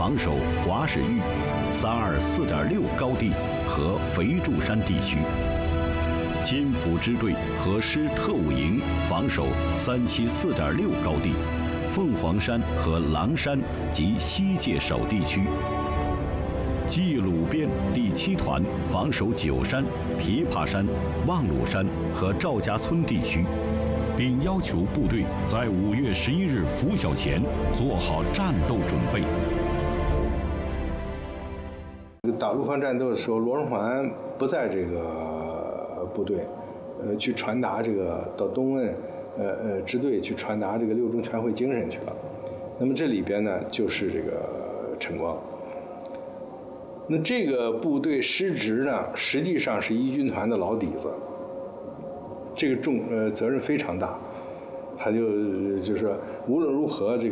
防守华氏峪、324.6高地和肥柱山地区。金浦支队和师特务营防守374.6高地、凤凰山和狼山及西界首地区。冀鲁边第7团防守九山、琵琶山、望鲁山和赵家村地区，并要求部队在5月11日拂晓前做好战斗准备。 打陆方战斗的时候，罗荣桓不在这个部队，去传达这个到东岸，支队去传达这个六中全会精神去了。那么这里边呢，就是这个陈光。那这个部队师职呢，实际上是一军团的老底子，这个责任非常大，他就是说无论如何，这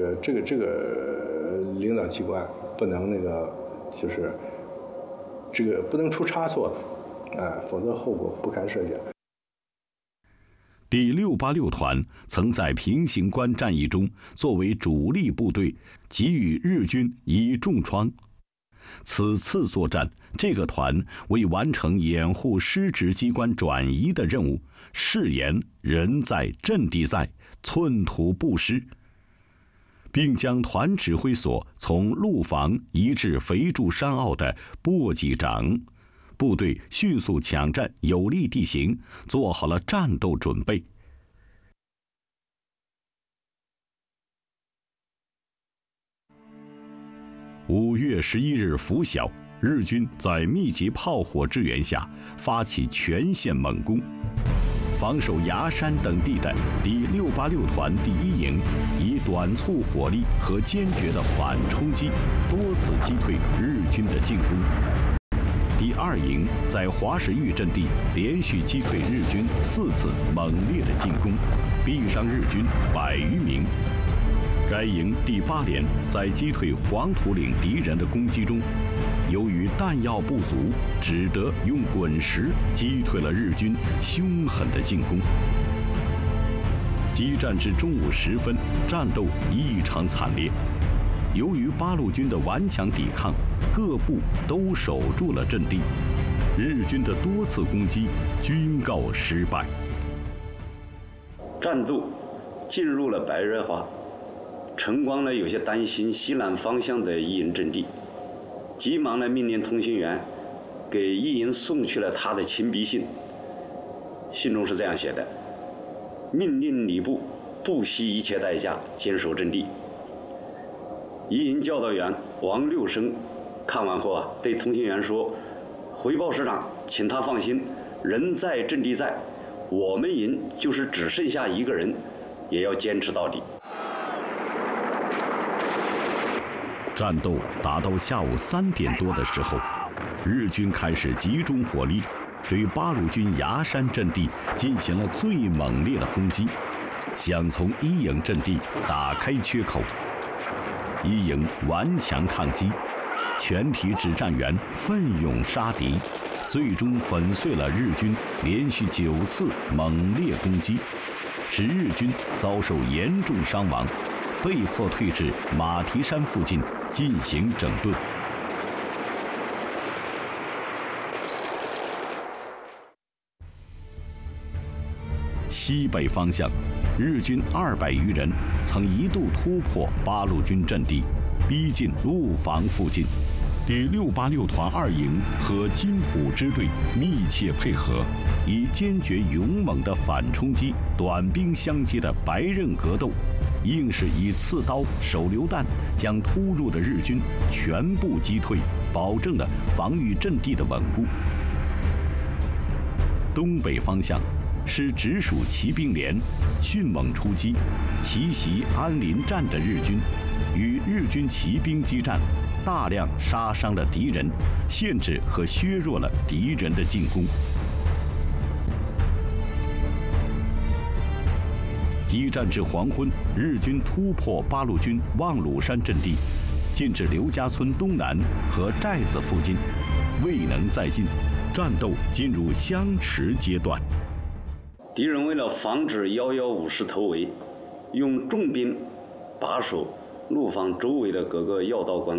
个领导机关不能就是这个不能出差错的，否则后果不堪设想。 第686团曾在平型关战役中作为主力部队，给予日军以重创。此次作战，这个团为完成掩护师职机关转移的任务，誓言人在阵地在，寸土不失，并将团指挥所从陆防移至肥柱山坳的簸箕掌，部队迅速抢占有利地形，做好了战斗准备。5月11日拂晓，日军在密集炮火支援下发起全线猛攻。防守崖山等地的第686团第1营以短促火力和坚决的反冲击，多次击退日军的进攻。第2营在华氏峪阵地连续击退日军4次猛烈的进攻，毙伤日军100余名。该营第8连在击退黄土岭敌人的攻击中，由于弹药不足，只得用滚石击退了日军凶狠的进攻。激战至中午时分，战斗异常惨烈。由于八路军的顽强抵抗，各部都守住了阵地，日军的多次攻击均告失败。 战斗进入了白热化。陈光呢有些担心西南方向的一营阵地，急忙呢命令通信员给一营送去了他的亲笔信。信中是这样写的：命令礼部不惜一切代价坚守阵地。一营教导员王六生看完后对通信员说：“回报师长，请他放心，人在阵地在，我们营就是只剩下1个人，也要坚持到底。” 战斗打到下午3点多的时候，日军开始集中火力，对八路军崖山阵地进行了最猛烈的轰击，想从1营阵地打开缺口。1营顽强抗击，全体指战员奋勇杀敌，最终粉碎了日军连续9次猛烈攻击，使日军遭受严重伤亡，被迫退至马蹄山附近进行整顿。西北方向，日军200余人曾一度突破八路军阵地，逼近陆防附近。第686团2营和金浦支队密切配合，以坚决勇猛的反冲击、短兵相接的白刃格斗，硬是以刺刀、手榴弹将突入的日军全部击退，保证了防御阵地的稳固。东北方向是直属骑兵连迅猛出击，奇袭安林站的日军，与日军骑兵激战，大量杀伤了敌人，限制和削弱了敌人的进攻。激战至黄昏，日军突破八路军望鲁山阵地，进至刘家村东南和寨子附近，未能再进，战斗进入相持阶段。 敌人为了防止115师突围，用重兵把守陆防周围的各个要道关